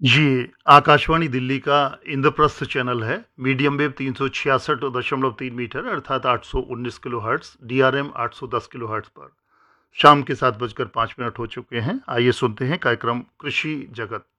ये आकाशवाणी दिल्ली का इंद्रप्रस्थ चैनल है। मीडियम वेव 366.3 मीटर अर्थात 819 किलोहर्ट्ज़, डीआरएम 810 किलोहर्ट्ज़ पर शाम के 7 बजकर 5 मिनट हो चुके हैं। आइए सुनते हैं कार्यक्रम कृषि जगत।